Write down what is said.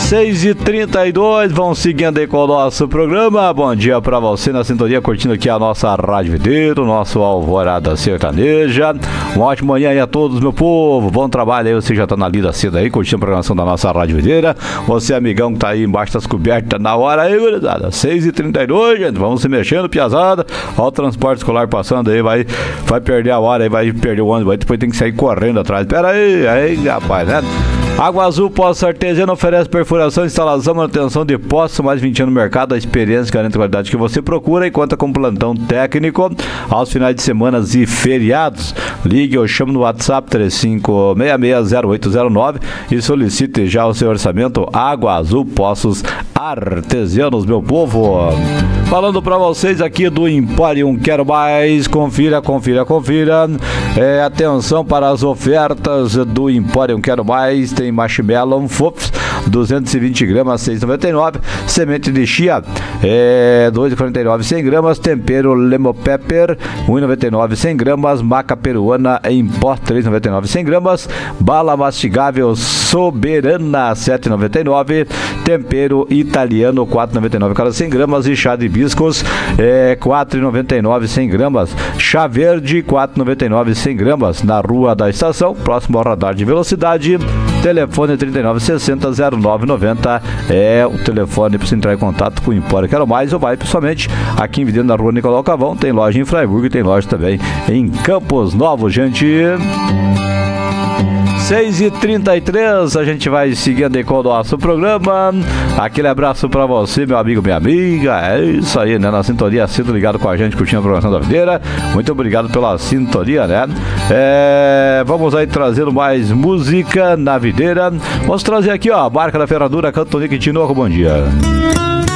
6h32, vão seguindo aí com o nosso programa. Bom dia pra você na sintonia, curtindo aqui a nossa Rádio Videiro, nosso Alvorada Sertaneja. Uma ótima manhã aí a todos, meu povo. Bom trabalho aí, você já tá na lida cedo aí, curtindo a programação da nossa Rádio Videira. Você, amigão que tá aí embaixo das cobertas na hora aí, gurizada. 6h32, gente, vamos se mexendo, piazada. Ó o transporte escolar passando aí, vai perder a hora aí, vai perder o ônibus, depois tem que sair correndo atrás. Pera aí, rapaz, né? Água Azul Poços Artesiano oferece perfuração, instalação, manutenção de poços, mais 20 anos no mercado, a experiência garante a qualidade que você procura e conta com plantão técnico aos finais de semana e feriados. Ligue ou chame no WhatsApp 35660809 e solicite já o seu orçamento. Água Azul Poços Artesianos, meu povo. Falando pra vocês aqui do Emporium Quero Mais, confira. Atenção para as ofertas do Emporium Quero Mais. Tem marshmallow fofos, 220 gramas, 6,99. Semente de chia, 2,49, 100 gramas. Tempero Lemon Pepper, 1,99, 100 gramas. Maca peruana em pó, 3,99, 100 gramas. Bala mastigável Soberana, 7,99. Tempero italiano, 4,99 cada 100 gramas. E chá de hibiscos, 4,99, 100 gramas. Chá verde, 4,99, 100 gramas. Na Rua da Estação, próximo ao radar de velocidade. Telefone 3960-0990 é o telefone para você entrar em contato com o Empório Quero Mais, ou vai pessoalmente aqui em Videiro, na Rua Nicolau Cavão. Tem loja em Freiburg e tem loja também em Campos Novos, gente. 6h33, a gente vai seguindo aí com o nosso programa. Aquele abraço pra você, meu amigo, minha amiga. É isso aí, né? Na sintonia, sendo ligado com a gente, curtindo a programação da Videira. Muito obrigado pela sintonia, né? Vamos aí trazendo mais música na Videira. Vamos trazer aqui, ó, a Barca da Ferradura, Cantonique Tinoco, bom dia.